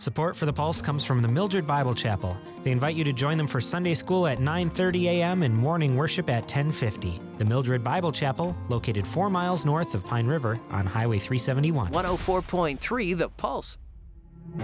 Support for The Pulse comes from the Mildred Bible Chapel. They invite you to join them for Sunday school at 9:30 a.m. and morning worship at 10:50. The Mildred Bible Chapel, located 4 miles north of Pine River on Highway 371. 104.3 The Pulse.